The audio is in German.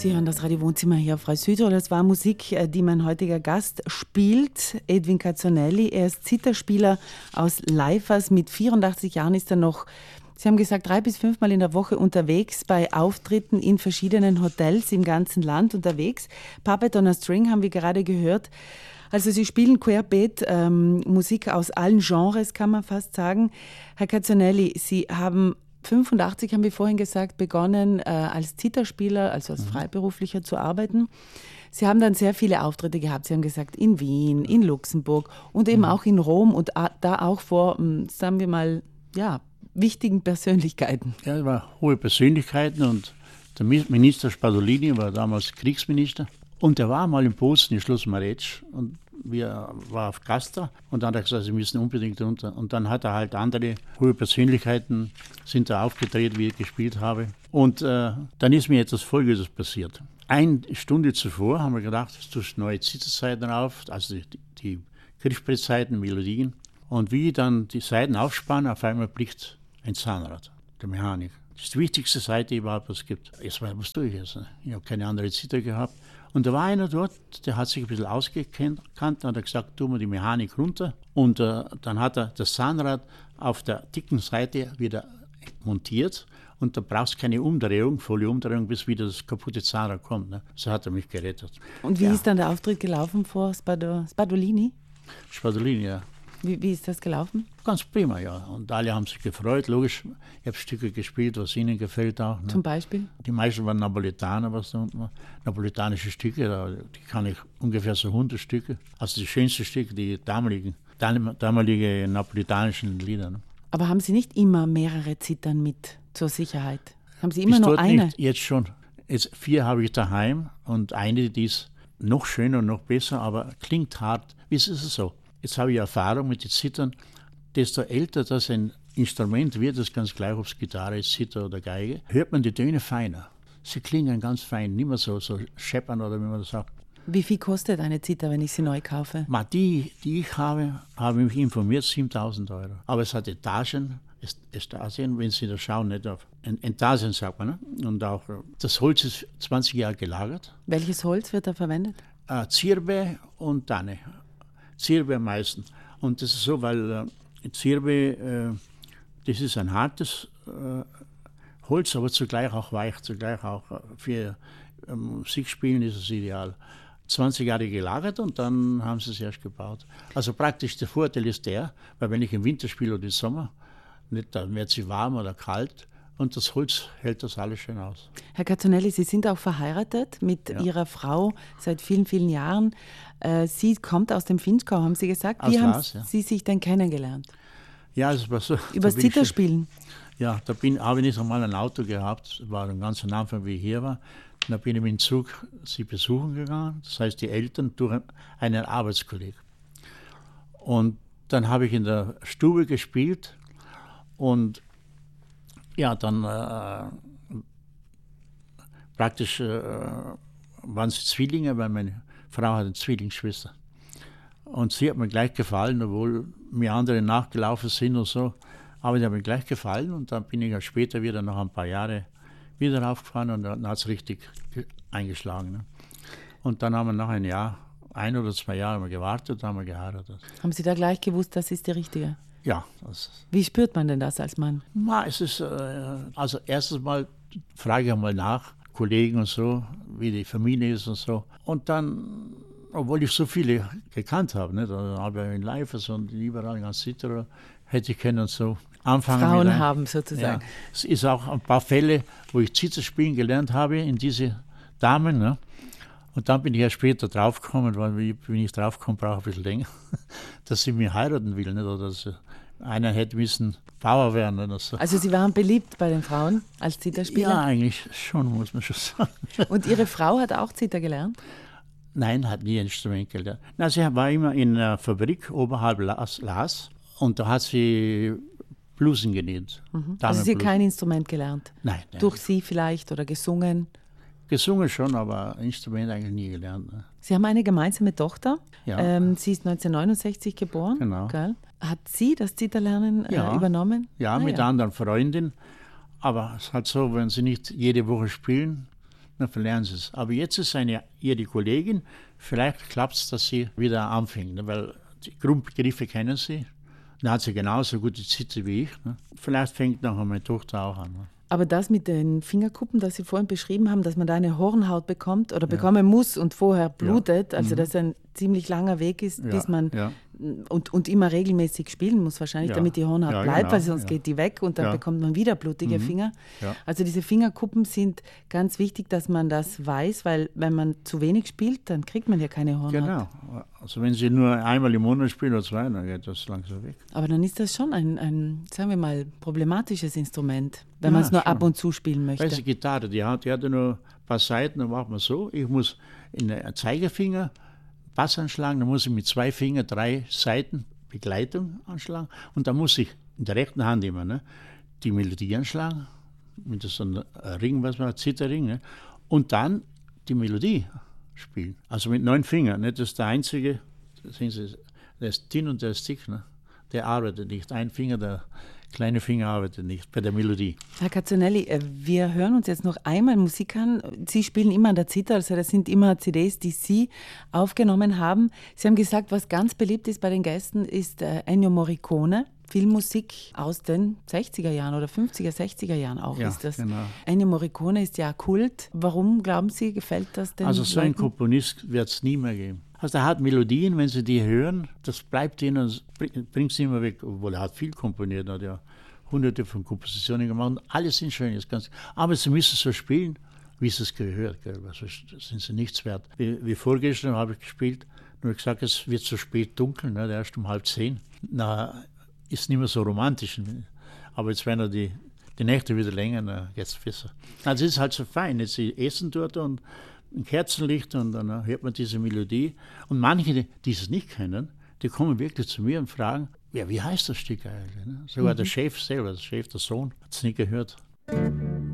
Sie hören das Radio-Wohnzimmer hier auf Frei Südtirol. Das war Musik, die mein heutiger Gast spielt, Edwin Cazzonelli. Er ist Zitherspieler aus Leifers. Mit 84 Jahren ist er noch, Sie haben gesagt, 3 bis 5 Mal in der Woche unterwegs, bei Auftritten in verschiedenen Hotels im ganzen Land unterwegs. Puppet on a String haben wir gerade gehört. Also Sie spielen querbeet Musik aus allen Genres, kann man fast sagen. Herr Cazzonelli, Sie haben 85, haben wir vorhin gesagt, begonnen als Zitherspieler, also als Freiberuflicher zu arbeiten. Sie haben dann sehr viele Auftritte gehabt. Sie haben gesagt, in Wien, in Luxemburg und eben auch in Rom und da auch vor, sagen wir mal, ja, wichtigen Persönlichkeiten. Ja, es waren hohe Persönlichkeiten und der Minister Spadolini war damals Kriegsminister. Und er war mal in Bozen, in Schloss Maretsch, und wir waren auf Gast da. Und dann hat er gesagt, sie müssen unbedingt runter. Und dann hat er halt andere hohe Persönlichkeiten, sind da aufgetreten, wie ich gespielt habe. Und dann ist mir etwas Folgendes passiert. Eine Stunde zuvor haben wir gedacht, es tust neue Zitherseiten auf, also die Griffbrettseiten, Melodien. Und wie dann die Seiten aufspannen, auf einmal blickt ein Zahnrad, der Mechanik. Das ist die wichtigste Seite überhaupt, was es gibt. Jetzt war was durch. Ich habe keine andere Zither gehabt. Und da war einer dort, der hat sich ein bisschen ausgekannt, und hat gesagt, tu mir die Mechanik runter. Und dann hat er das Zahnrad auf der dicken Seite wieder montiert. Und da brauchst du keine Umdrehung, volle Umdrehung, bis wieder das kaputte Zahnrad kommt. Ne? So hat er mich gerettet. Und wie ist dann der Auftritt gelaufen vor Spadolini? Spadolini, ja. Wie ist das gelaufen? Ganz prima, ja. Und alle haben sich gefreut, logisch. Ich habe Stücke gespielt, was ihnen gefällt auch. Ne? Zum Beispiel? Die meisten waren Napolitaner, napolitanische Stücke, die kann ich ungefähr so 100 Stücke. Also die schönsten Stücke, die damalige napolitanischen Lieder. Ne? Aber haben Sie nicht immer mehrere Zittern mit zur Sicherheit? Haben Sie immer nur eine? Nicht, jetzt schon. Jetzt 4 habe ich daheim und eine, die ist noch schöner und noch besser, aber klingt hart. Wie ist es so? Jetzt habe ich Erfahrung mit den Zittern. Desto älter das ein Instrument wird, das ist ganz gleich, ob es Gitarre ist, Zither oder Geige, hört man die Töne feiner. Sie klingen ganz fein, nicht mehr so scheppern oder wie man das sagt. Wie viel kostet eine Zither, wenn ich sie neu kaufe? Die ich habe mich informiert, 7.000 €. Aber es hat Etagen, wenn Sie da schauen, nicht auf Etagen sagt man. Ne? Und auch das Holz ist 20 Jahre gelagert. Welches Holz wird da verwendet? Zirbe und Tanne. Zirbe am meisten. Und das ist so, weil Zirbe, das ist ein hartes Holz, aber zugleich auch weich, zugleich auch für Musikspielen ist es ideal. 20 Jahre gelagert und dann haben sie es erst gebaut. Also praktisch der Vorteil ist der, weil wenn ich im Winter spiele oder im Sommer, nicht, dann wird sie warm oder kalt und das Holz hält das alles schön aus. Herr Cazzonelli, Sie sind auch verheiratet mit Ihrer Frau seit vielen, vielen Jahren. Sie kommt aus dem Finchgau, haben Sie gesagt. Wie haben Sie sich denn kennengelernt? Ja, es war so. Über das Zitherspielen? Ja, da habe ich nicht einmal ein Auto gehabt, das war ganz am Anfang, wie ich hier war. Da bin ich mit dem Zug sie besuchen gegangen, das heißt die Eltern durch einen Arbeitskollegen. Und dann habe ich in der Stube gespielt und ja, dann praktisch waren sie Zwillinge, weil meine Frau hat eine Zwillingsschwester. Und sie hat mir gleich gefallen, obwohl mir andere nachgelaufen sind und so. Aber die hat mir gleich gefallen und dann bin ich ja später wieder nach ein paar Jahren wieder raufgefahren und dann hat es richtig eingeschlagen. Ne? Und dann haben wir nach 1 oder 2 Jahre gewartet, dann haben wir geheiratet. Haben Sie da gleich gewusst, das ist die richtige? Ja. Wie spürt man denn das als Mann? Es ist, also erstens mal frage ich mal nach, Kollegen und so, wie die Familie ist und so. Und dann, obwohl ich so viele gekannt habe, ne, da habe ich in Leifers und überall ganz Südtirol, hätte ich können so anfangen. Frauen haben sozusagen. Ja, es ist auch ein paar Fälle, wo ich Zither spielen gelernt habe in diese Damen. Ne? Und dann bin ich ja später draufgekommen, weil wenn ich draufkomme, brauche ich ein bisschen länger, dass sie mich heiraten will. Nicht? Oder dass einer hätte müssen Bauer werden oder so. Also Sie waren beliebt bei den Frauen als Zitherspieler? Ja, eigentlich schon, muss man schon sagen. Und Ihre Frau hat auch Zither gelernt? Nein, hat nie ein Instrument gelernt. Na, sie war immer in einer Fabrik oberhalb Laas und da hat sie Blusen genäht. Also Sie haben kein Instrument gelernt? Nein. Durch Sie vielleicht oder gesungen? Gesungen schon, aber Instrument eigentlich nie gelernt. Ne? Sie haben eine gemeinsame Tochter. Ja. Sie ist 1969 geboren. Genau. Gell? Hat sie das Zitherlernen übernommen? Ja, mit einer anderen Freundin. Aber es ist halt so, wenn sie nicht jede Woche spielen, dann verlernen sie es. Aber jetzt ist ihre Kollegin, vielleicht klappt es, dass sie wieder anfängt, ne? Weil die Grundbegriffe kennen sie. Dann hat sie genauso gute Zither wie ich. Ne? Vielleicht fängt nachher meine Tochter auch an. Ne? Aber das mit den Fingerkuppen, das Sie vorhin beschrieben haben, dass man da eine Hornhaut bekommt oder bekommen muss und vorher blutet, also dass ein ziemlich langer Weg ist, bis man und immer regelmäßig spielen muss wahrscheinlich, damit die Hornhaut bleibt, weil sonst geht die weg und dann bekommt man wieder blutige Finger. Ja. Also diese Fingerkuppen sind ganz wichtig, dass man das weiß, weil wenn man zu wenig spielt, dann kriegt man ja keine Hornhaut. Genau. Also wenn Sie nur einmal im Monat spielen oder zwei, dann geht das langsam weg. Aber dann ist das schon ein sagen wir mal, problematisches Instrument, wenn man es nur ab und zu spielen möchte. Weil die Gitarre, die hat ja nur ein paar Seiten, dann macht man so. Ich muss in den Zeigefinger Bass anschlagen, dann muss ich mit 2 Fingern 3 Seiten Begleitung anschlagen und dann muss ich in der rechten Hand immer die Melodie anschlagen, mit so einem Ring, was man hat, Zitterring, ne? Und dann die Melodie spielen. Also mit 9 Fingern, ne? Das ist der einzige, sehen Sie, der ist dünn und der ist dick, ne? Der arbeitet nicht. Ein Finger, der kleine Finger arbeitet nicht bei der Melodie. Herr Cazzonelli, wir hören uns jetzt noch einmal Musik an. Sie spielen immer an der Zither, also das sind immer CDs, die Sie aufgenommen haben. Sie haben gesagt, was ganz beliebt ist bei den Gästen, ist Ennio Morricone. Filmmusik aus den 60er Jahren oder 50er, 60er Jahren auch ist das. Genau. Ennio Morricone ist ja Kult. Warum, glauben Sie, gefällt das den Also so Leuten? ein Komponist wird es nie mehr geben. Also er hat Melodien, wenn Sie die hören, das bleibt Ihnen, bringt es immer weg, obwohl er hat viel komponiert, er hat ja hunderte von Kompositionen gemacht und alles sind schön, aber Sie müssen so spielen, wie Sie es gehört, gell? Also sind Sie nichts wert. Wie vorgestern habe ich gespielt, nur gesagt, es wird so spät dunkel, ne, erst um 9:30. Na, ist nicht mehr so romantisch, aber jetzt werden die Nächte wieder länger, dann geht es besser. Also es ist halt so fein, jetzt Sie essen dort und ein Kerzenlicht und dann hört man diese Melodie. Und manche, die es nicht kennen, die kommen wirklich zu mir und fragen, ja, wie heißt das Stück eigentlich? Ne? Sogar der Chef selber, der Chef, der Sohn, hat es nicht gehört.